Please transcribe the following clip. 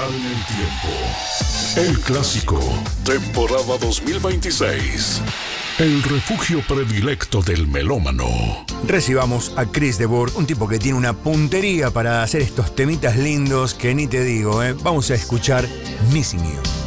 Viajar en el tiempo. El clásico, temporada 2026. El refugio predilecto del melómano. Recibamos a Chris de Burgh, un tipo que tiene una puntería para hacer estos temitas lindos que ni te digo, ¿eh? Vamos a escuchar Missing You.